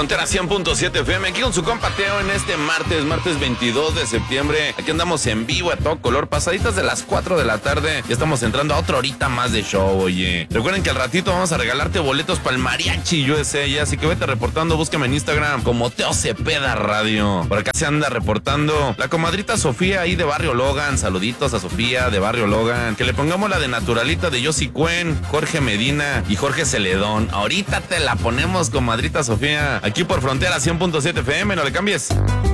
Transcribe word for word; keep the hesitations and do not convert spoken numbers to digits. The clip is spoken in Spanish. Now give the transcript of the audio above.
Frontera cien punto siete F M, aquí con su compa Teo en este martes, martes veintidós de septiembre. Aquí andamos en vivo a todo color, pasaditas de las cuatro de la tarde. Ya estamos entrando a otra horita más de show, oye. Recuerden que al ratito vamos a regalarte boletos para el Mariachi U S A, así que vete reportando, búscame en Instagram como Teo Cepeda Radio. Por acá se anda reportando la comadrita Sofía ahí de Barrio Logan. Saluditos a Sofía de Barrio Logan. Que le pongamos la de Naturalita de Yossi Cuen, Jorge Medina y Jorge Celedón. Ahorita te la ponemos, comadrita Sofía, aquí por Frontera cien punto siete F M, no le cambies.